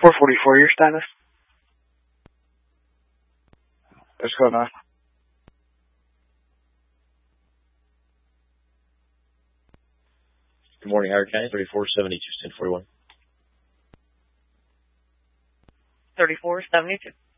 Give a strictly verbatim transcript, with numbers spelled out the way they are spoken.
four forty-four, your status? What's going on? Good morning, Howard County, thirty-four seventy-two, ten forty-one. thirty-four seventy-two.